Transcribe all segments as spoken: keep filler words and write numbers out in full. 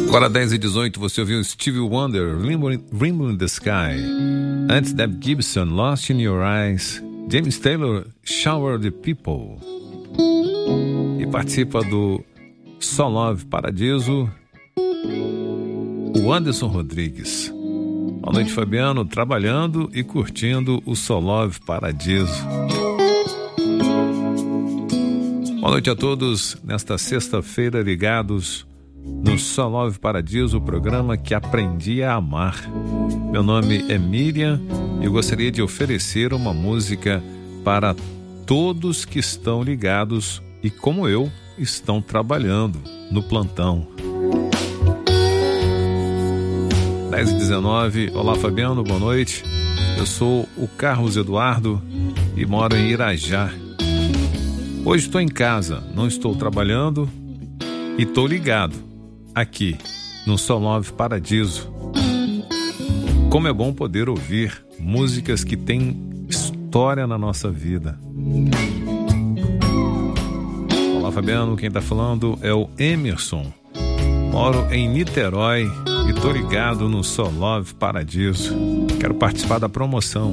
Agora dez e dezoito, você ouviu Stevie Wonder, Rainbow in the Sky. Antes, Deb Gibson, Lost in Your Eyes. James Taylor, Shower the People. E participa do Só Love Paradiso, o Anderson Rodrigues. Boa noite, Fabiano, trabalhando e curtindo o Só Love Paradiso. Boa noite a todos, nesta sexta-feira ligados no Só Love Paradiso, o programa que aprendi a amar. Meu nome é Miriam e eu gostaria de oferecer uma música para todos que estão ligados e, como eu, estão trabalhando no plantão. dez e dezenove, olá Fabiano, boa noite. Eu sou o Carlos Eduardo e moro em Irajá. Hoje estou em casa, não estou trabalhando e estou ligado aqui no Só Love Paradiso. Como é bom poder ouvir músicas que têm história na nossa vida. Olá Fabiano, quem está falando é o Emerson. Moro em Niterói e tô ligado no Só Love Paradiso. Quero participar da promoção.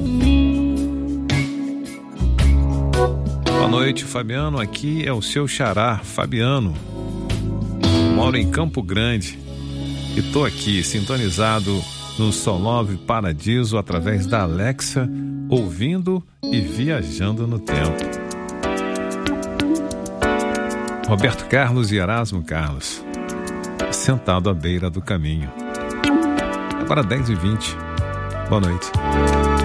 Boa noite, Fabiano. Aqui é o seu xará, Fabiano. Moro em Campo Grande e tô aqui sintonizado no Só Love Paradiso através da Alexa, ouvindo e viajando no tempo. Roberto Carlos e Erasmo Carlos, sentado à beira do caminho. Agora dez e vinte. Boa noite.